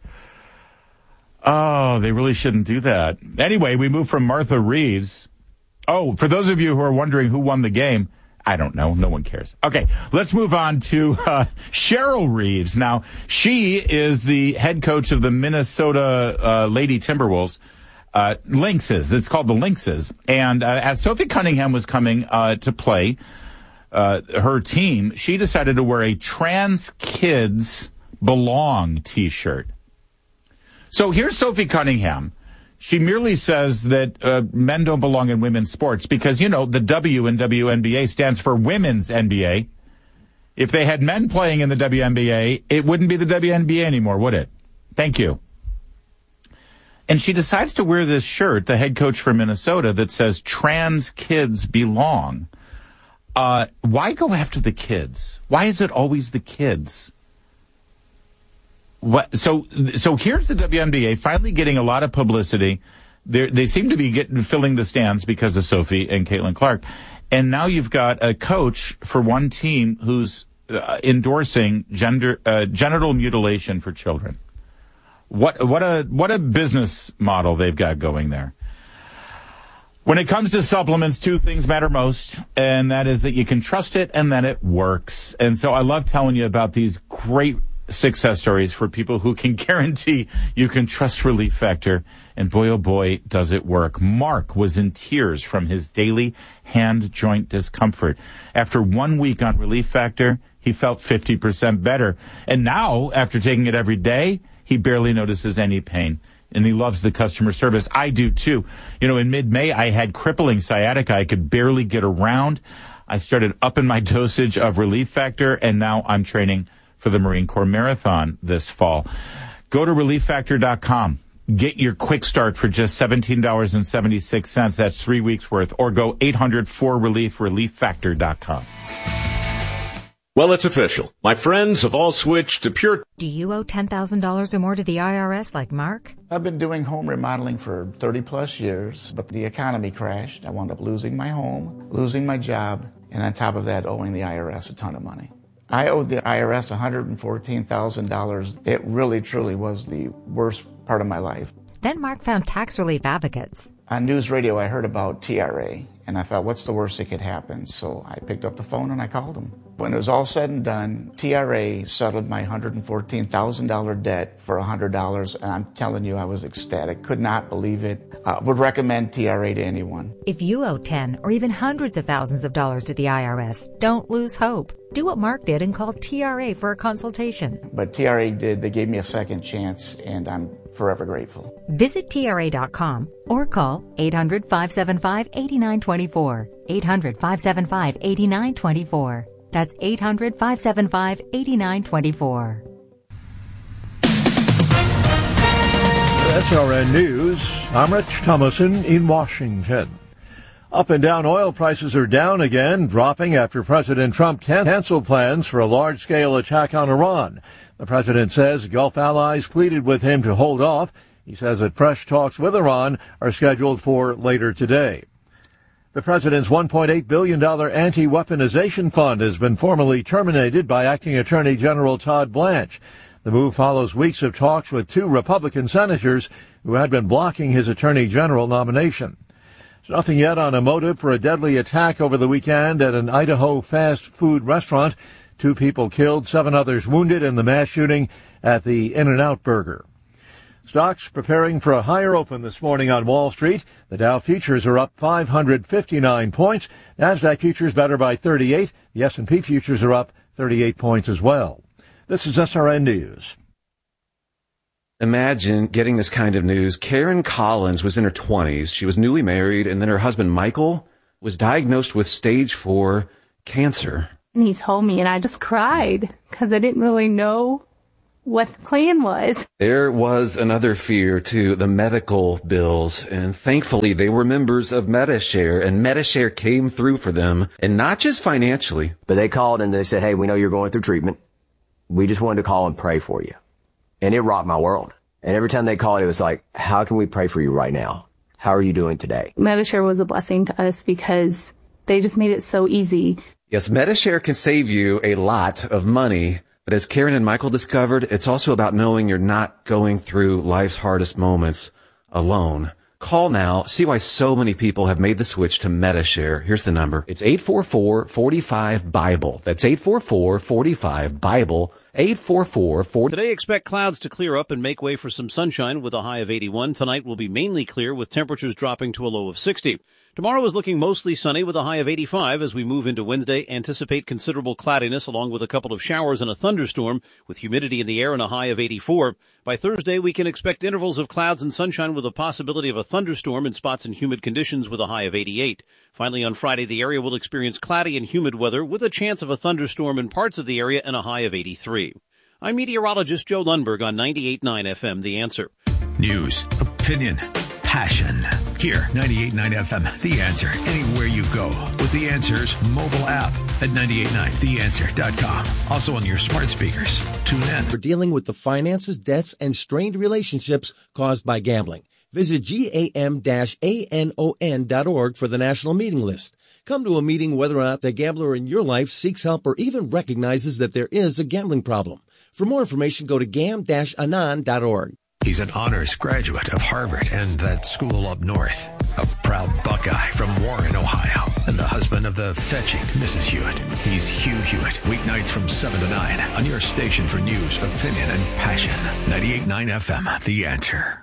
[SPEAKER 1] they really shouldn't do that. Anyway, we move from Martha Reeves. Oh, for those of you who are wondering who won the game, I don't know. No one cares. Okay, let's move on to Cheryl Reeves. Now, she is the head coach of the Minnesota Lady Timberwolves. Lynxes. It's called the Lynxes. And as Sophie Cunningham was coming to play her team, she decided to wear a Trans Kids Belong t-shirt. So here's Sophie Cunningham. She merely says that men don't belong in women's sports because, you know, the W in WNBA stands for Women's NBA. If they had men playing in the WNBA, it wouldn't be the WNBA anymore, would it? Thank you. And she decides to wear this shirt, the head coach for Minnesota, that says Trans Kids Belong. Why go after the kids? Why is it always the kids? So here's the WNBA finally getting a lot of publicity. They seem to be filling the stands because of Sophie and Caitlin Clark. And now you've got a coach for one team who's endorsing genital mutilation for children. What a business model they've got going there. When it comes to supplements, two things matter most, and that is that you can trust it and that it works. And so I love telling you about these great success stories for people who can guarantee you can trust Relief Factor. And boy, oh boy, does it work. Mark was in tears from his daily hand joint discomfort. After 1 week on Relief Factor, he felt 50% better. And now, after taking it every day, he barely notices any pain. And he loves the customer service. I do too. You know, in mid-May, I had crippling sciatica. I could barely get around. I started upping my dosage of Relief Factor, and now I'm training for the Marine Corps Marathon this fall. Go to ReliefFactor.com. Get your quick start for just $17.76. That's 3 weeks worth. Or go 800-4RELIEF, ReliefFactor.com.
[SPEAKER 3] Well, it's official. My friends have all switched to Pure.
[SPEAKER 6] Do you owe $10,000 or more to the IRS like Mark?
[SPEAKER 7] I've been doing home remodeling for 30 plus years, but the economy crashed. I wound up losing my home, losing my job, and on top of that, owing the IRS a ton of money. I owed the IRS $114,000. It really, truly was the worst part of my life.
[SPEAKER 6] Then Mark found Tax Relief Advocates.
[SPEAKER 7] On news radio, I heard about TRA, and I thought, what's the worst that could happen? So I picked up the phone and I called them. When it was all said and done, TRA settled my $114,000 debt for $100, and I'm telling you, I was ecstatic. Could not believe it. Would recommend TRA to anyone.
[SPEAKER 6] If you owe 10 or even hundreds of thousands of dollars to the IRS, don't lose hope. Do what Mark did and call TRA for a consultation.
[SPEAKER 7] But TRA did. They gave me a second chance, and I'm forever grateful.
[SPEAKER 6] Visit TRA.com or call 800-575-8924. 800-575-8924. That's 800-575-8924.
[SPEAKER 8] SRN News, I'm Rich Thomason in Washington. Up and down oil prices are down again, dropping after President Trump canceled plans for a large-scale attack on Iran. The president says Gulf allies pleaded with him to hold off. He says that fresh talks with Iran are scheduled for later today. The president's $1.8 billion anti-weaponization fund has been formally terminated by Acting Attorney General Todd Blanche. The move follows weeks of talks with two Republican senators who had been blocking his attorney general nomination. There's nothing yet on a motive for a deadly attack over the weekend at an Idaho fast food restaurant. 2 people killed, 7 others wounded in the mass shooting at the In-N-Out Burger. Stocks preparing for a higher open this morning on Wall Street. The Dow futures are up 559 points. Nasdaq futures better by 38. The S&P futures are up 38 points as well. This is SRN News.
[SPEAKER 9] Imagine getting this kind of news. Karen Collins was in her 20s. She was newly married, and then her husband, Michael, was diagnosed with stage 4 cancer.
[SPEAKER 11] And he told me, and I just cried because I didn't really know what the plan was.
[SPEAKER 9] There was another fear, too, the medical bills, and thankfully they were members of Medi-Share, and Medi-Share came through for them, and not just financially.
[SPEAKER 23] But they called and they said, hey, we know you're going through treatment. We just wanted to call and pray for you. And it rocked my world. And every time they called, it was like, how can we pray for you right now? How are you doing today?
[SPEAKER 11] Medi-Share was a blessing to us because they just made it so easy.
[SPEAKER 9] Yes, Medi-Share can save you a lot of money. But as Karen and Michael discovered, it's also about knowing you're not going through life's hardest moments alone. Call now. See why so many people have made the switch to Medi-Share. Here's the number. It's 844-45-BIBLE. That's 844-45-BIBLE. 844-40.
[SPEAKER 14] Today, expect clouds to clear up and make way for some sunshine with a high of 81. Tonight will be mainly clear with temperatures dropping to a low of 60. Tomorrow is looking mostly sunny with a high of 85. As we move into Wednesday, anticipate considerable cloudiness along with a couple of showers and a thunderstorm with humidity in the air and a high of 84. By Thursday, we can expect intervals of clouds and sunshine with a possibility of a thunderstorm in spots and humid conditions with a high of 88. Finally, on Friday, the area will experience cloudy and humid weather with a chance of a thunderstorm in parts of the area and a high of 83. I'm meteorologist Joe Lundberg on 98.9 FM, The Answer.
[SPEAKER 5] News, opinion, passion. Here, 98.9 FM, The Answer. Anywhere you go with The Answer's mobile app at 98.9theanswer.com. Also on your smart speakers. Tune in.
[SPEAKER 24] For dealing with the finances, debts, and strained relationships caused by gambling. Visit GAM-ANON.org for the national meeting list. Come to a meeting whether or not the gambler in your life seeks help or even recognizes that there is a gambling problem. For more information, go to GAM-ANON.org.
[SPEAKER 5] He's an honors graduate of Harvard and that school up north. A proud Buckeye from Warren, Ohio. And the husband of the fetching Mrs. Hewitt. He's Hugh Hewitt. Weeknights from 7 to 9 on your station for news, opinion, and passion. 98.9 FM, The Answer.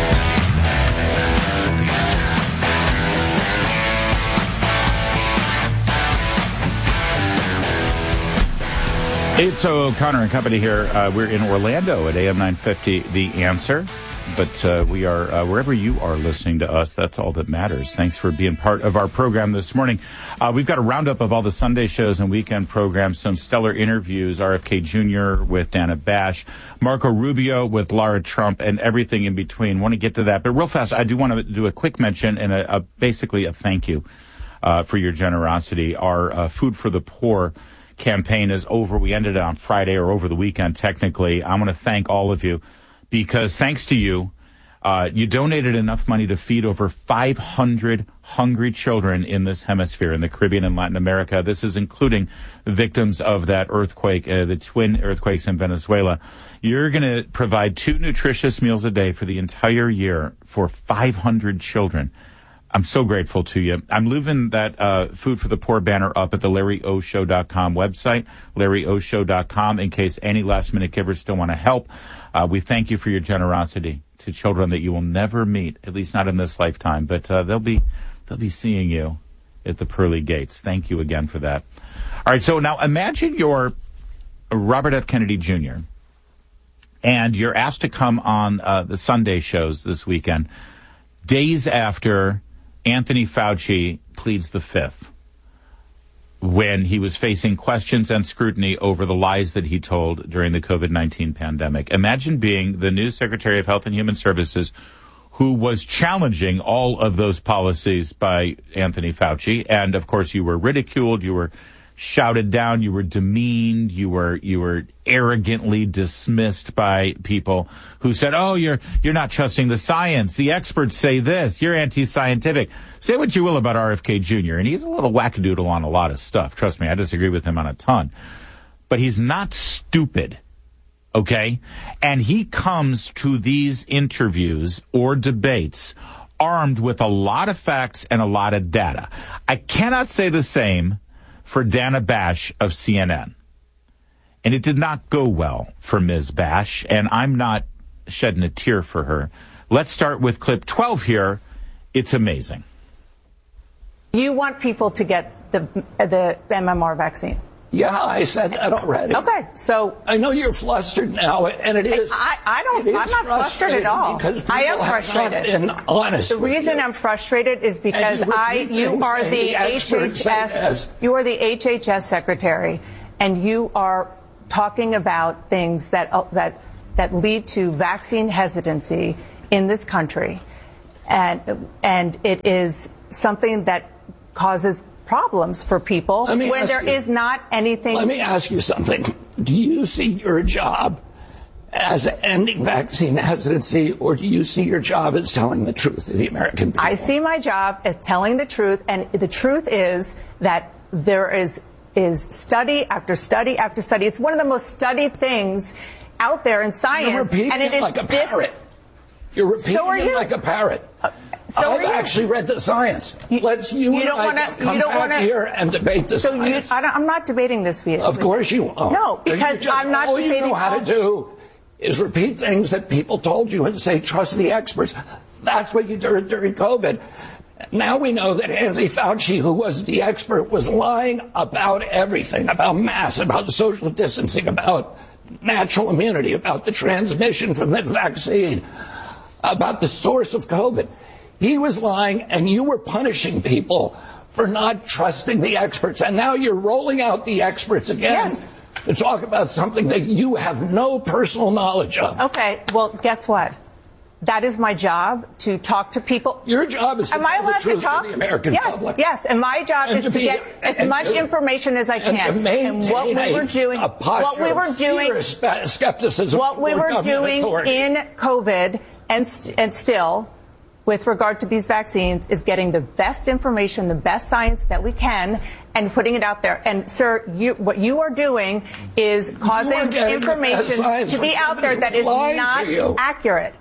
[SPEAKER 1] It's O'Connor and Company here. We're in Orlando at AM 950, The Answer. But we are, wherever you are listening to us, that's all that matters. Thanks for being part of our program this morning. We've got a roundup of all the Sunday shows and weekend programs, some stellar interviews, RFK Jr. with Dana Bash, Marco Rubio with Lara Trump, and everything in between. Want to get to that. But real fast, I do want to do a quick mention and basically a thank you for your generosity. Our Food for the Poor campaign is over. We ended it on Friday or over the weekend, technically. I want to thank all of you because thanks to you, you donated enough money to feed over 500 hungry children in this hemisphere, in the Caribbean and Latin America. This is including victims of that earthquake, the twin earthquakes in Venezuela. You're going to provide 2 nutritious meals a day for the entire year for 500 children. I'm so grateful to you. I'm leaving that Food for the Poor banner up at the LarryOShow.com website, LarryOShow.com, in case any last-minute givers still want to help. We thank you for your generosity to children that you will never meet, at least not in this lifetime, but they'll be seeing you at the pearly gates. Thank you again for that. All right, so now imagine you're Robert F. Kennedy Jr., and you're asked to come on the Sunday shows this weekend, days after Anthony Fauci pleads the Fifth, when he was facing questions and scrutiny over the lies that he told during the COVID-19 pandemic. Imagine being the new Secretary of Health and Human Services who was challenging all of those policies by Anthony Fauci. And, of course, you were ridiculed, you were shouted down, you were demeaned, you were arrogantly dismissed by people who said, oh, you're not trusting the science. The experts say this. You're anti-scientific. Say what you will about RFK Jr., and he's a little wackadoodle on a lot of stuff. Trust me, I disagree with him on a ton. But he's not stupid, okay? And he comes to these interviews or debates armed with a lot of facts and a lot of data. I cannot say the same for Dana Bash of CNN. And it did not go well for Ms. Bash, and I'm not shedding a tear for her. Let's start with clip 12 here. It's amazing.
[SPEAKER 10] You want people to get the MMR vaccine?
[SPEAKER 12] Yeah, I said that already.
[SPEAKER 10] Okay, so
[SPEAKER 12] I know you're flustered now, and it is.
[SPEAKER 10] I'm not flustered at all. I am frustrated.
[SPEAKER 12] Been honest.
[SPEAKER 10] The reason I'm frustrated is because you are the HHS secretary, and you are talking about things that lead to vaccine hesitancy in this country, and it is something that causes problems for people when there is not anything.
[SPEAKER 12] Let me ask you something. Do you see your job as ending vaccine hesitancy, or do you see your job as telling the truth to the American people?
[SPEAKER 10] I see my job as telling the truth, and the truth is that there is study after study after study. It's one of the most studied things out there in science.
[SPEAKER 12] You're repeating it like a parrot. You're repeating it like a parrot. I've actually read the science. Let's come back here and debate the science.
[SPEAKER 10] I'm not debating this with you.
[SPEAKER 12] Of course you won't.
[SPEAKER 10] No, because I'm not debating.
[SPEAKER 12] All you know how to do is repeat things that people told you and say, trust the experts. That's what you did during COVID. Now we know that Anthony Fauci, who was the expert, was lying about everything, about masks, about social distancing, about natural immunity, about the transmission from the vaccine, about the source of COVID. He was lying, and you were punishing people for not trusting the experts. And now you're rolling out the experts again to talk about something that you have no personal knowledge of.
[SPEAKER 10] Okay, well, guess what? That is my job, to talk to people.
[SPEAKER 12] Your job is to tell the truth to the American public.
[SPEAKER 10] Yes, and my job is to get as much information as I can.
[SPEAKER 12] And to maintain
[SPEAKER 10] what we were doing,
[SPEAKER 12] a posture of fear, skepticism.
[SPEAKER 10] What we were doing in COVID and still, with regard to these vaccines, is getting the best information, the best science that we can, and putting it out there. And, sir, what you are doing is causing information to be out there that is not accurate.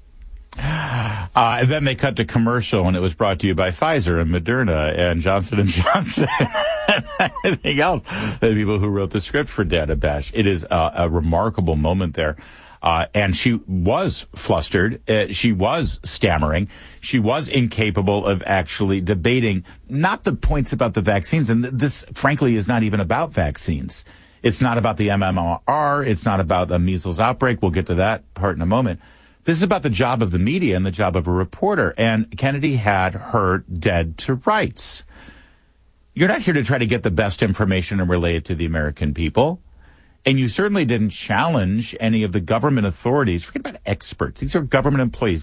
[SPEAKER 1] And then they cut to commercial, and it was brought to you by Pfizer and Moderna and Johnson & Johnson and everything else. The people who wrote the script for Dana Bash. It is a remarkable moment there. And she was flustered. She was stammering. She was incapable of actually debating not the points about the vaccines. And this, frankly, is not even about vaccines. It's not about the MMR. It's not about the measles outbreak. We'll get to that part in a moment. This is about the job of the media and the job of a reporter. And Kennedy had her dead to rights. You're not here to try to get the best information and relay it to the American people. And you certainly didn't challenge any of the government authorities. Forget about experts. These are government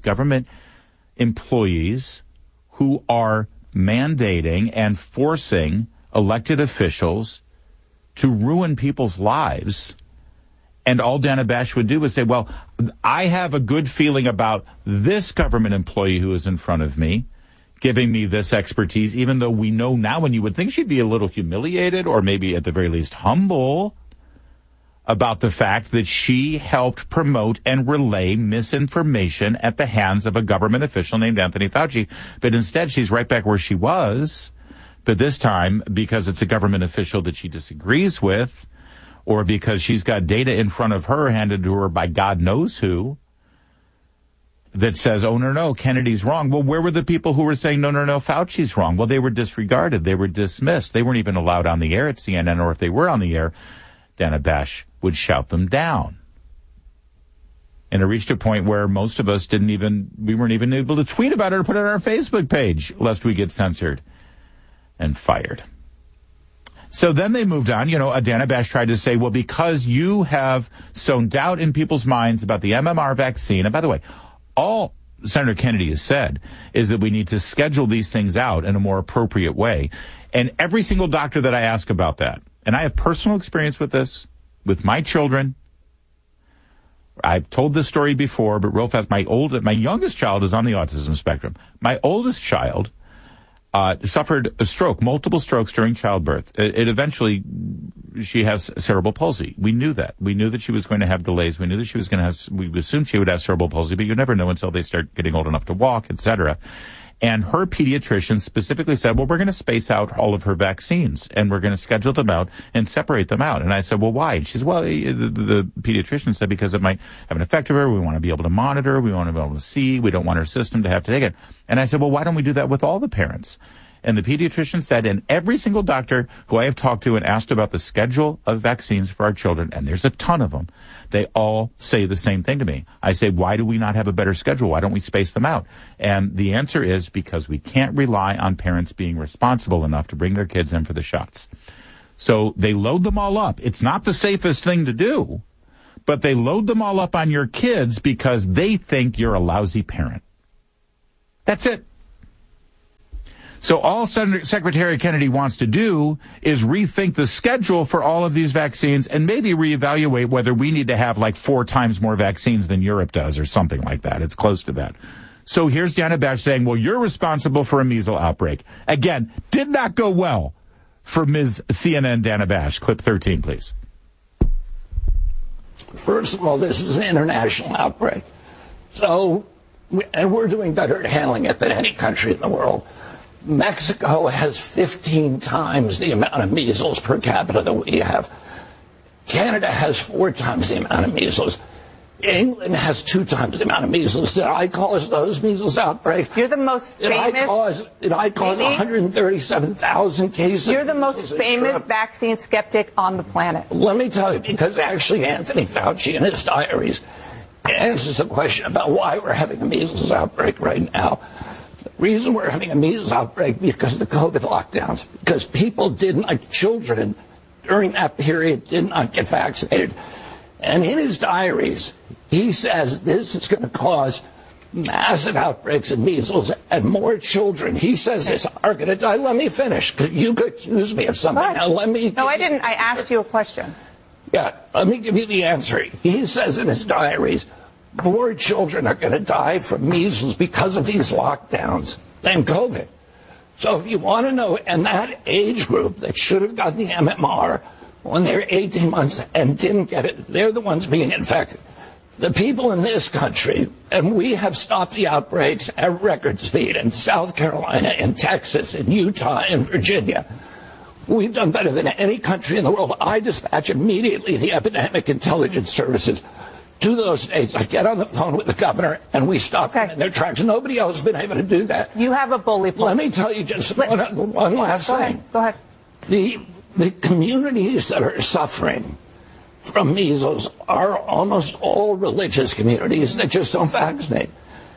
[SPEAKER 1] employees who are mandating and forcing elected officials to ruin people's lives. And all Dana Bash would do was say, well, I have a good feeling about this government employee who is in front of me, giving me this expertise, even though we know now, and you would think she'd be a little humiliated or maybe at the very least humble about the fact that she helped promote and relay misinformation at the hands of a government official named Anthony Fauci. But instead, she's right back where she was. But this time, because it's a government official that she disagrees with, or because she's got data in front of her handed to her by God knows who, that says, oh, no, Kennedy's wrong. Well, where were the people who were saying, no, Fauci's wrong? Well, they were disregarded. They were dismissed. They weren't even allowed on the air at CNN, or if they were on the air, Dana Bash would shout them down. And it reached a point where most of us we weren't even able to tweet about it or put it on our Facebook page, lest we get censored and fired. So then they moved on. Dana Bash tried to say, well, because you have sown doubt in people's minds about the MMR vaccine. And by the way, all Senator Kennedy has said is that we need to schedule these things out in a more appropriate way. And every single doctor that I ask about that, and I have personal experience with this, with my children. I've told this story before, but real fast, my youngest child is on the autism spectrum. My oldest child suffered a stroke, multiple strokes during childbirth. She has cerebral palsy. We knew that. We knew that she was going to have delays. We knew that we assumed she would have cerebral palsy, but you never know until they start getting old enough to walk, etc. And her pediatrician specifically said, well, we're going to space out all of her vaccines and we're going to schedule them out and separate them out. And I said, well, why? And she said, well, the pediatrician said because it might have an effect on her. We want to be able to monitor. We want to be able to see. We don't want her system to have to take it. And I said, well, why don't we do that with all the parents? And the pediatrician said, and every single doctor who I have talked to and asked about the schedule of vaccines for our children, and there's a ton of them, they all say the same thing to me. I say, why do we not have a better schedule? Why don't we space them out? And the answer is because we can't rely on parents being responsible enough to bring their kids in for the shots. So they load them all up. It's not the safest thing to do, but they load them all up on your kids because they think you're a lousy parent. That's it. So all Secretary Kennedy wants to do is rethink the schedule for all of these vaccines and maybe reevaluate whether we need to have like 4 times more vaccines than Europe does or something like that. It's close to that. So here's Dana Bash saying, well, you're responsible for a measles outbreak. Again, did not go well for Ms. CNN Dana Bash. Clip 13, please.
[SPEAKER 12] First of all, this is an international outbreak. So, and we're doing better at handling it than any country in the world. Mexico has 15 times the amount of measles per capita that we have. Canada has 4 times the amount of measles. England has 2 times the amount of measles. Did I cause those measles outbreaks?
[SPEAKER 10] You're the most famous.
[SPEAKER 12] Did I cause 137,000 cases?
[SPEAKER 10] You're the most famous vaccine skeptic on the planet.
[SPEAKER 12] Let me tell you, because actually Anthony Fauci in his diaries answers the question about why we're having a measles outbreak right now. The reason we're having a measles outbreak because of the COVID lockdowns, because people children during that period did not get vaccinated. And in his diaries, he says this is going to cause massive outbreaks of measles and more children, he says this, are going to die. Let me finish, because you could accuse me of something. Now, let me...
[SPEAKER 10] No, I didn't. I asked you a question.
[SPEAKER 12] Yeah, let me give you the answer. He says in his diaries, more children are going to die from measles because of these lockdowns than COVID. So if you want to know, and that age group that should have gotten the MMR when they were 18 months and didn't get it, they're the ones being infected. The people in this country, and we have stopped the outbreaks at record speed in South Carolina, in Texas, in Utah, in Virginia. We've done better than any country in the world. I dispatch immediately the epidemic intelligence services to those states. I get on the phone with the governor, and we stop them in their tracks. Nobody else has been able to do that.
[SPEAKER 10] You have a bully pulpit.
[SPEAKER 12] Let me tell you just one last thing.
[SPEAKER 10] Go ahead.
[SPEAKER 12] The communities that are suffering from measles are almost all religious communities that just don't vaccinate.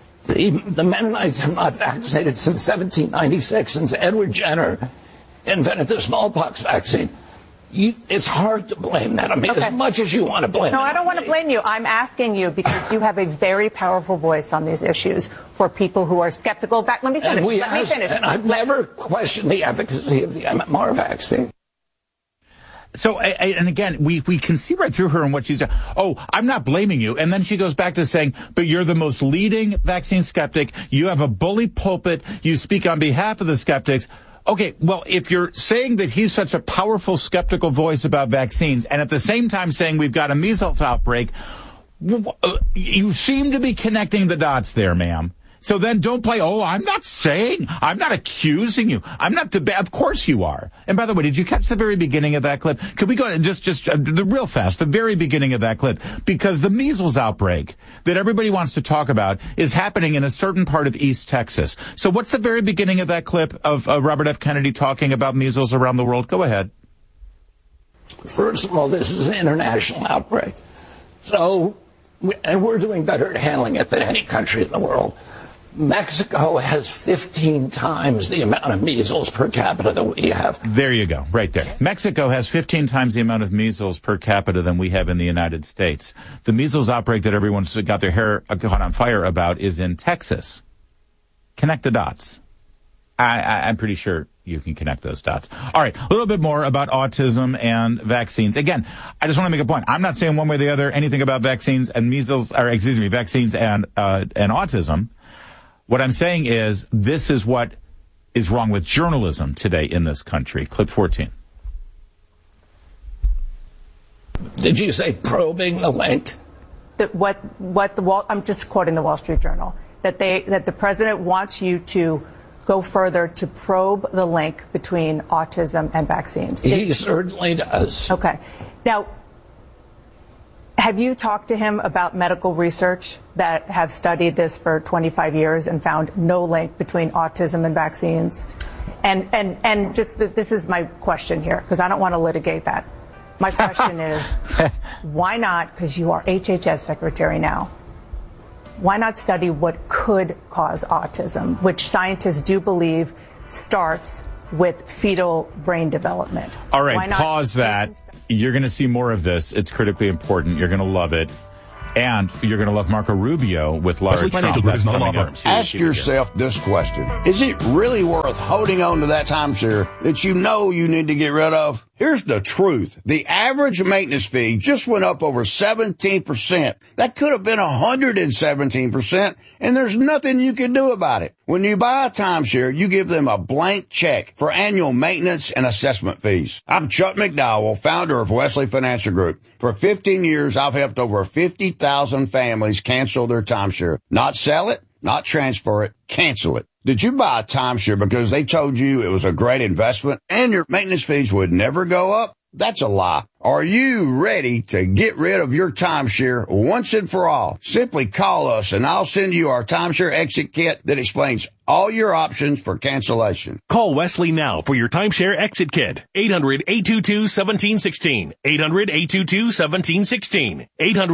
[SPEAKER 12] The Mennonites have not vaccinated since 1796, since Edward Jenner invented the smallpox vaccine. It's hard to blame that. I mean, as much as you want to blame
[SPEAKER 10] No, I don't want to blame you. I'm asking you because you have a very powerful voice on these issues for people who are skeptical. Let me finish.
[SPEAKER 12] And I've never questioned the efficacy of the MMR vaccine.
[SPEAKER 1] So, and again, we can see right through her and what she's saying. Oh, I'm not blaming you. And then she goes back to saying, but you're the most leading vaccine skeptic. You have a bully pulpit. You speak on behalf of the skeptics. Okay, well, if you're saying that he's such a powerful skeptical voice about vaccines and at the same time saying we've got a measles outbreak, you seem to be connecting the dots there, ma'am. So then don't play, I'm not accusing you. I'm not, of course you are. And by the way, did you catch the very beginning of that clip? Could we go just real fast, the very beginning of that clip? Because the measles outbreak that everybody wants to talk about is happening in a certain part of East Texas. So what's the very beginning of that clip of Robert F. Kennedy talking about measles around the world? Go ahead.
[SPEAKER 12] First of all, this is an international outbreak. So, and we're doing better at handling it than any country in the world. Mexico has 15 times the amount of measles per capita that we have.
[SPEAKER 1] There you go, right there. Mexico has 15 times the amount of measles per capita than we have in the United States. The measles outbreak that everyone's got their hair caught on fire about is in Texas. Connect the dots. I'm pretty sure you can connect those dots. All right, a little bit more about autism and vaccines. Again, I just want to make a point. I'm not saying one way or the other anything about vaccines and vaccines and autism. What I'm saying is this is what is wrong with journalism today in this country. Clip 14.
[SPEAKER 12] Did you say probing the link?
[SPEAKER 10] I'm just quoting the Wall Street Journal. that the president wants you to go further to probe the link between autism and vaccines.
[SPEAKER 12] He certainly does.
[SPEAKER 10] Okay. Now, have you talked to him about medical research that have studied this for 25 years and found no link between autism and vaccines? And just this is my question here, because I don't want to litigate that. My question is, why not, because you are HHS secretary now, why not study what could cause autism, which scientists do believe starts with fetal brain development?
[SPEAKER 1] All right, pause that. You're going to see more of this. It's critically important. You're going to love it. And you're going to love Marco Rubio with Laura Trump. That's coming up.
[SPEAKER 13] Ask yourself this question. Is it really worth holding on to that timeshare that you know you need to get rid of? Here's the truth. The average maintenance fee just went up over 17%. That could have been 117%, and there's nothing you can do about it. When you buy a timeshare, you give them a blank check for annual maintenance and assessment fees. I'm Chuck McDowell, founder of Wesley Financial Group. For 15 years, I've helped over 50,000 families cancel their timeshare. Not sell it, not transfer it, cancel it. Did you buy a timeshare because they told you it was a great investment and your maintenance fees would never go up? That's a lie. Are you ready to get rid of your timeshare once and for all? Simply call us and I'll send you our timeshare exit kit that explains all your options for cancellation.
[SPEAKER 15] Call Wesley now for your timeshare exit kit. 800-822-1716. 800-822-1716.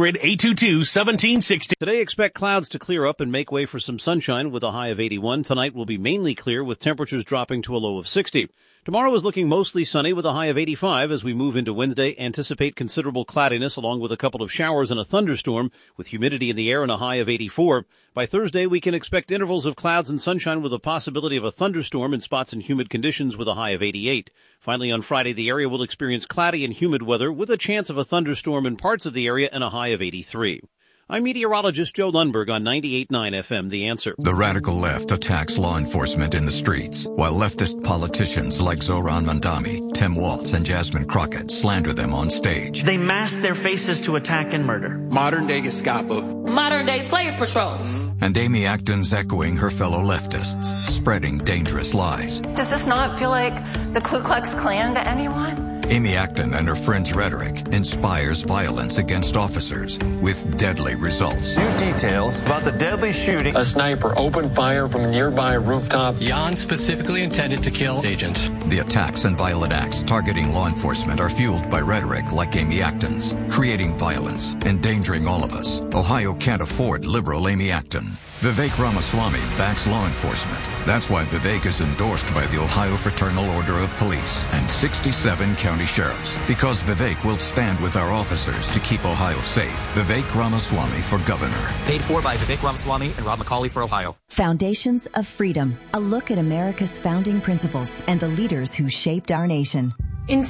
[SPEAKER 15] 800-822-1716.
[SPEAKER 14] Today, expect clouds to clear up and make way for some sunshine with a high of 81. Tonight will be mainly clear with temperatures dropping to a low of 60. Tomorrow is looking mostly sunny with a high of 85. As we move into Wednesday, anticipate considerable cloudiness along with a couple of showers and a thunderstorm with humidity in the air and a high of 84. By Thursday, we can expect intervals of clouds and sunshine with a possibility of a thunderstorm in spots and humid conditions with a high of 88. Finally, on Friday, the area will experience cloudy and humid weather with a chance of a thunderstorm in parts of the area and a high of 83. I'm meteorologist Joe Lundberg on 98.9 FM, The Answer.
[SPEAKER 17] The radical left attacks law enforcement in the streets, while leftist politicians like Zohran Mamdani, Tim Walz, and Jasmine Crockett slander them on stage.
[SPEAKER 18] They mask their faces to attack and murder.
[SPEAKER 17] Modern-day Gestapo.
[SPEAKER 25] Modern-day slave patrols.
[SPEAKER 17] And Amy Acton's echoing her fellow leftists, spreading dangerous lies.
[SPEAKER 25] Does this not feel like the Ku Klux Klan to anyone?
[SPEAKER 17] Amy Acton and her friends' rhetoric inspires violence against officers with deadly results.
[SPEAKER 26] New details about the deadly shooting.
[SPEAKER 27] A sniper opened fire from a nearby rooftop.
[SPEAKER 28] Jan specifically intended to kill agents.
[SPEAKER 17] The attacks and violent acts targeting law enforcement are fueled by rhetoric like Amy Acton's, creating violence, endangering all of us. Ohio can't afford liberal Amy Acton. Vivek Ramaswamy backs law enforcement. That's why Vivek is endorsed by the Ohio Fraternal Order of Police and 67 county sheriffs. Because Vivek will stand with our officers to keep Ohio safe. Vivek Ramaswamy for governor.
[SPEAKER 29] Paid for by Vivek Ramaswamy and Rob McCauley for Ohio.
[SPEAKER 30] Foundations of Freedom. A look at America's founding principles and the leaders who shaped our nation.
[SPEAKER 31] In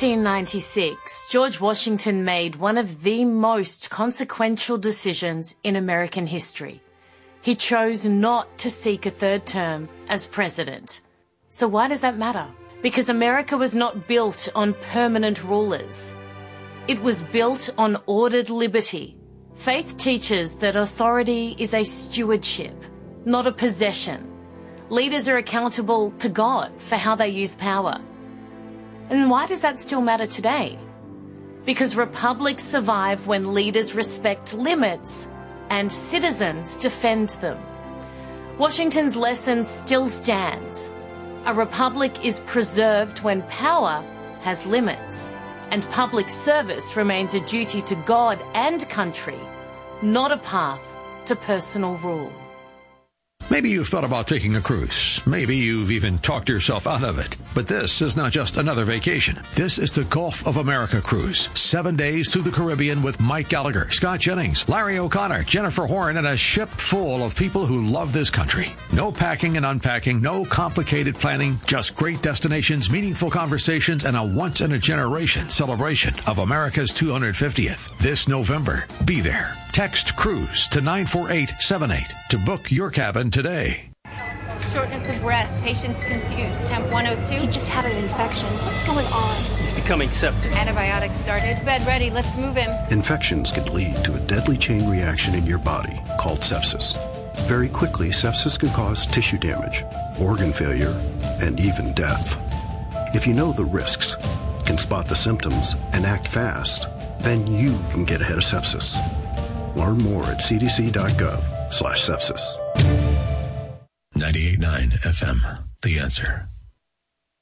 [SPEAKER 31] 1796, George Washington made one of the most consequential decisions in American history. He chose not to seek a third term as president. So why does that matter? Because America was not built on permanent rulers. It was built on ordered liberty. Faith teaches that authority is a stewardship, not a possession. Leaders are accountable to God for how they use power. And why does that still matter today? Because republics survive when leaders respect limits and citizens defend them. Washington's lesson still stands. A republic is preserved when power has limits, and public service remains a duty to God and country, not a path to personal rule.
[SPEAKER 5] Maybe you've thought about taking a cruise. Maybe you've even talked yourself out of it. But this is not just another vacation. This is the Gulf of America cruise. 7 days through the Caribbean with Mike Gallagher, Scott Jennings, Larry O'Connor, Jennifer Horn, and a ship full of people who love this country. No packing and unpacking, no complicated planning, just great destinations, meaningful conversations, and a once-in-a-generation celebration of America's 250th. This November, be there. Text CRUISE to 94878 to book your cabin today.
[SPEAKER 32] Shortness of breath, patient's confused, temp 102.
[SPEAKER 33] He just had an infection. What's going on?
[SPEAKER 26] He's becoming septic.
[SPEAKER 32] Antibiotics started. Bed ready, let's move him.
[SPEAKER 34] Infections can lead to a deadly chain reaction in your body called sepsis.
[SPEAKER 2] Very quickly, sepsis can cause tissue damage, organ failure, and even death. If you know the risks, can spot the symptoms, and act fast, then you can get ahead of sepsis. Learn more at cdc.gov/sepsis.
[SPEAKER 15] 98.9 FM, The Answer.